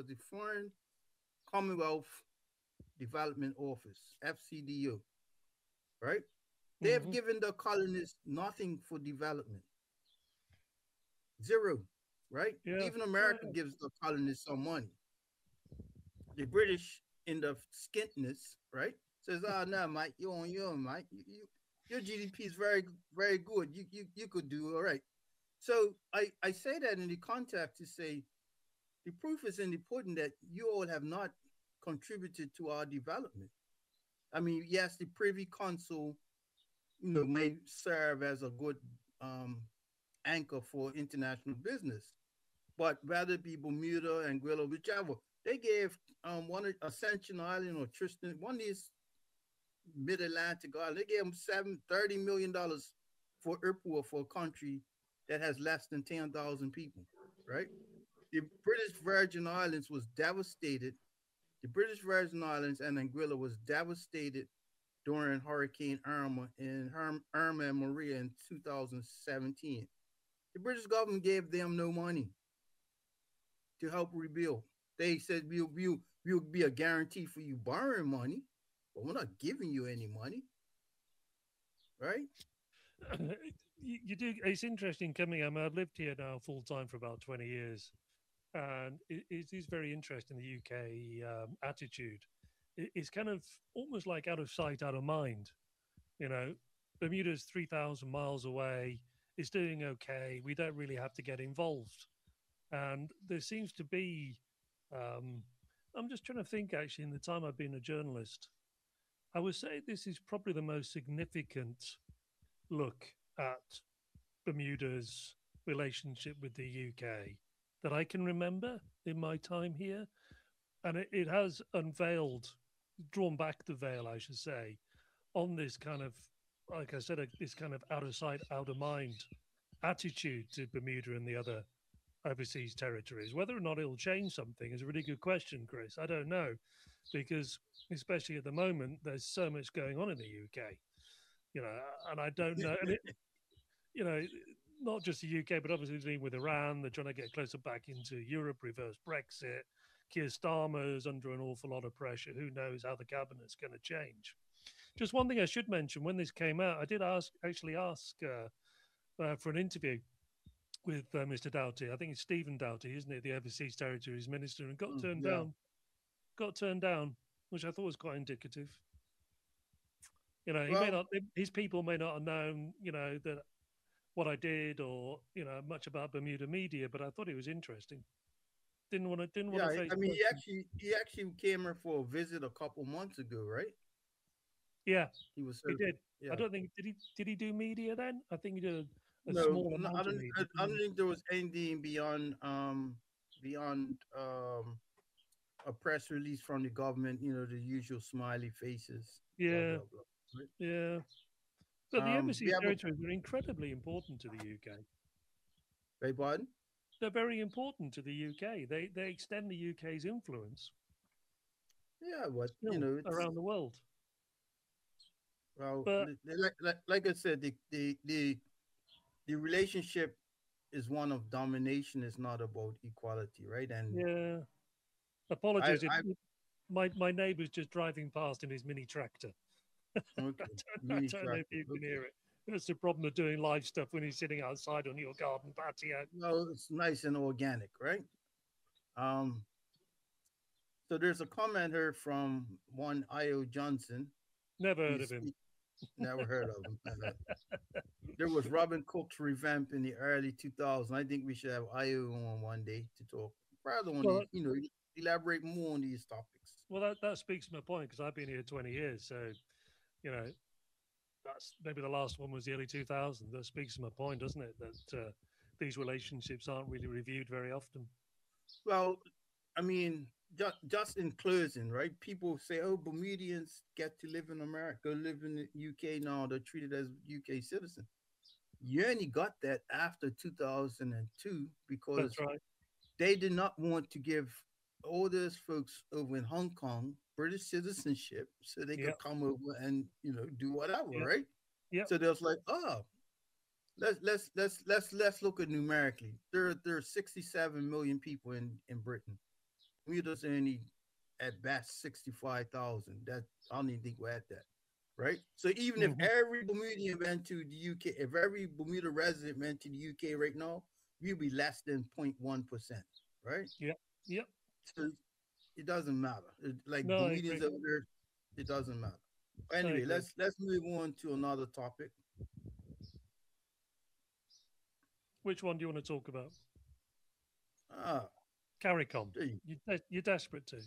was the Foreign Commonwealth Development Office, FCDO, right? They have Hmm. given the colonists nothing for development, zero, right? Yeah. Even Oh, America yeah. gives the colonists some money. The British, in the skintness, right, says, "Ah, no, Mike, you're on your own, Mike. Your GDP is very, very good. You could do all right." So I say that in the context to say the proof is in the pudding that you all have not contributed to our development. I mean, yes, the Privy Council, may serve as a good um, anchor for international business, but whether it be Bermuda, Anguilla, whichever, they gave one Ascension Island or Tristan, one of these mid Atlantic islands, they gave them $30 million for IRPUA for a country that has less than 10,000 people, right? The British Virgin Islands was devastated. The British Virgin Islands and Anguilla was devastated during Hurricane Irma and Irma and Maria in 2017. The British government gave them no money to help rebuild. They said we'll be a guarantee for you borrowing money, but we're not giving you any money, right? You do. It's interesting coming. I've lived here now full time for about 20 years, and it is very interesting. The UK attitude. It's kind of almost like out of sight, out of mind. You know, Bermuda's 3,000 miles away. It's doing okay. We don't really have to get involved, and there seems to be. Um, I'm just trying to think. Actually, in the time I've been a journalist, I would say this is probably the most significant look at Bermuda's relationship with the UK that I can remember in my time here. And it has unveiled, drawn back the veil, I should say, on this kind of, like I said, this kind of out of sight, out of mind attitude to Bermuda and the other overseas territories. Whether or not it'll change something is a really good question, Chris. I don't know, because especially at the moment, there's so much going on in the UK, and I don't know. And you know, not just the UK, but obviously with Iran, they're trying to get closer back into Europe, reverse Brexit. Keir Starmer's under an awful lot of pressure. Who knows how the cabinet's going to change? Just one thing I should mention: when this came out, I did actually ask for an interview with Mr. Doughty. I think it's Stephen Doughty, isn't it? The Overseas Territories Minister, and got turned Yeah. down. Got turned down, which I thought was quite indicative. He may Well, not, his people may not have known, that what I did or much about Bermuda media, but I thought it was interesting. Didn't want to yeah. face I mean, question. he actually came here for a visit a couple months ago, right? Yeah, He was he serving. did. I Yeah. don't think did he do media then? I think he did a No, small no, I amount of don't. media, I didn't don't he? think there was anything beyond a press release from the government. The usual smiley faces, blah Yeah, blah blah. Right? yeah. But the We overseas have a territories are incredibly important to the UK. Beg pardon? They're very important to the UK. They extend the UK's influence Yeah, but still it's around the world. well, But like I said, the relationship is one of domination. It's not about equality, right? And yeah, I, apologies. I My neighbour's just driving past in his mini tractor. okay, I mini don't know if tractor. you can Okay, hear it. That's the problem of doing live stuff when you're sitting outside on your garden patio. well, it's nice and organic, right? Um, so there's a comment here from one Io Johnson. Never heard of He's him. never heard of him. There was Robin Cook's revamp in the early 2000s. I think we should have Io on one day to talk further on Well, these, elaborate more on these topics. that speaks to my point because I've been here 20 years. So, you know, that's maybe the last one was the early 2000s. That speaks to my point, doesn't it? That these relationships aren't really reviewed very often. Well, I mean, just in closing, right? People say, "Oh, Bermudians get to live in America, live in the UK now. They're treated as UK citizens." You only got that after 2002 That's because right. they did not want to give all those folks over in Hong Kong British citizenship so they Yeah. could come over and do whatever, Yeah. right? Yeah. So they was like, "Oh, let's look at numerically. There are 67 million people in Britain. Bermuda's only at best 65,000. That I don't even think we're at that, right? So even if Hmm. every Bermudian went to the UK, if every Bermuda resident went to the UK right now, we'd be less than 0.1%, right? Yep. Yep. So it doesn't matter. Like No, I Bermudians agree. over there, it doesn't matter. I Anyway, agree. let's move on to another topic. Which one do you want to talk about? Ah, CARICOM. gee. You're desperate to.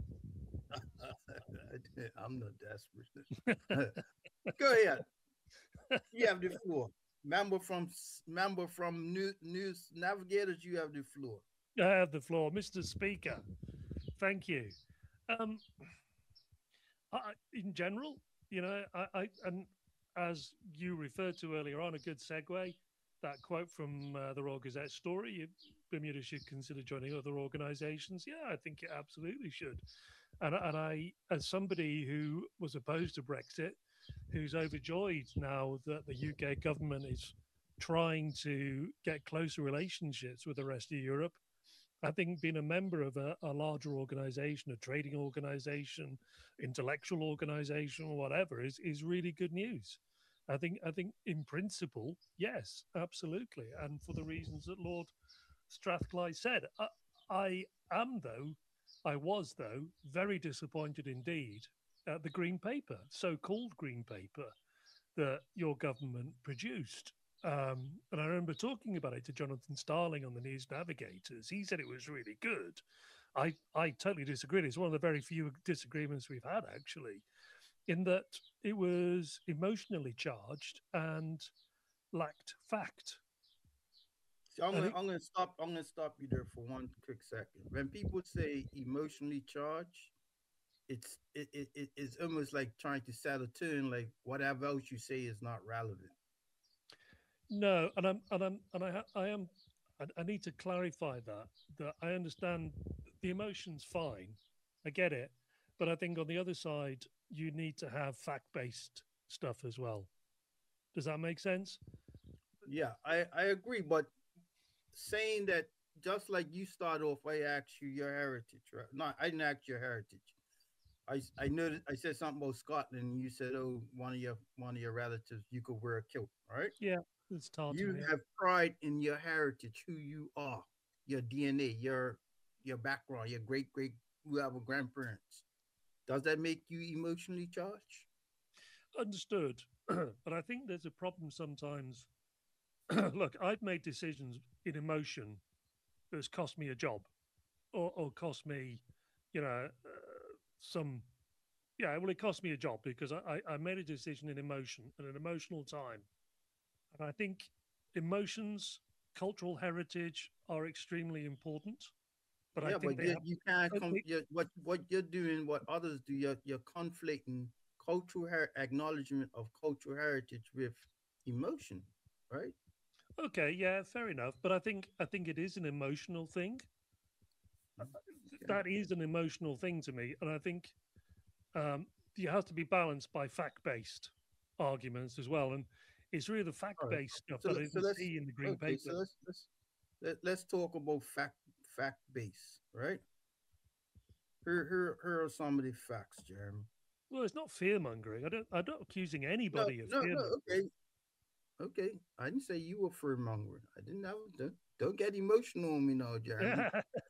I'm not desperate. Go ahead. You have the floor. Member from News Navigators. You have the floor. I have the floor, Mr. Speaker. Thank you. Um, in general, and as you referred to earlier on, a good segue. That quote from the Royal Gazette story: Bermuda should consider joining other organisations. Yeah, I think it absolutely should. And I, as somebody who was opposed to Brexit, who's overjoyed now that the UK government is trying to get closer relationships with the rest of Europe, I think being a member of a larger organization, a trading organization, intellectual organization, or whatever, is really good news. I think in principle, yes, absolutely, and for the reasons that Lord Strathclyde said. I am though, I was though very disappointed indeed at the green paper, so-called green paper that your government produced. And I remember talking about it to Jonathan Starling on the News Navigators. He said it was really good. I totally disagreed. It's one of the very few disagreements we've had, actually, in that it was emotionally charged and lacked fact. So I'm I gonna think I'm gonna stop I'm gonna stop you there for one quick second. When people say emotionally charged, it's almost like trying to set a tune. Like whatever else you say is not relevant. no, I am. I need to clarify that I understand the emotion's fine. I get it, but I think on the other side, you need to have fact-based stuff as well. Does that make sense? Yeah, I agree, but saying that just like you start off, I asked you your heritage, right? No, I didn't ask your heritage. I noticed I said something about Scotland, and you said, "Oh, one of your relatives, you could wear a kilt, right?" Yeah, it's tartan. You Yeah. have pride in your heritage, who you are, your DNA, your background, your great whoever grandparents. Does that make you emotionally charged? Understood. But I think there's a problem sometimes. Look, I've made decisions in emotion that's cost me a job or cost me, some. Yeah, well, it cost me a job because I made a decision in emotion at an emotional time. And I think emotions, cultural heritage are extremely important. But I Yeah, think but they you have, you can't uh, they, what you're doing, what others do. You're conflating acknowledgement of cultural heritage with emotion, right? okay, yeah, fair enough. But I think it is an emotional thing. Okay. That is an emotional thing to me. And I think um, you have to be balanced by fact based arguments as well. And it's really the fact All right. based stuff So that I so didn't let's see in the green okay. paper. So let's talk about fact base, right? Here are some of the facts, Jeremy. Well, it's not fear mongering. I'm not accusing No, anybody of no, fear no. mongering. Okay, okay. I didn't say you were fear mongering. I didn't know. Don't get emotional on me now, Jeremy.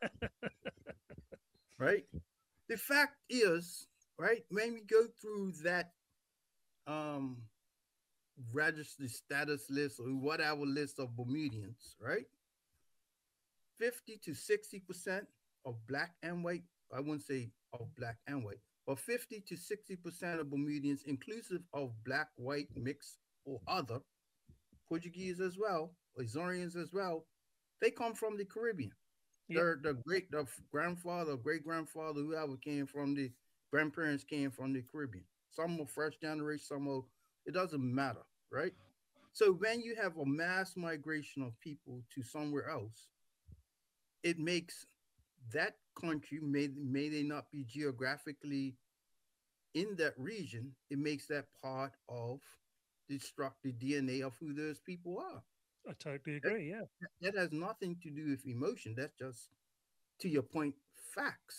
Right? The fact is, right, when we go through that um registered status list or whatever list of Bermudians, right? 50 to 60% of black and white, I wouldn't say of black and white, but 50 to 60% of Bermudians, inclusive of black, white, mixed, or other, Portuguese as well, Azorians as well, they come from the Caribbean. Yep. The grandfather, great grandfather, whoever came from the grandparents came from the Caribbean. Some are first generation, some are, it doesn't matter, right? So when you have a mass migration of people to somewhere else, it makes that country, may they not be geographically in that region, it makes that part of the DNA of who those people are. I totally That, agree. Yeah. that has nothing to do with emotion. That's just, to your point, facts.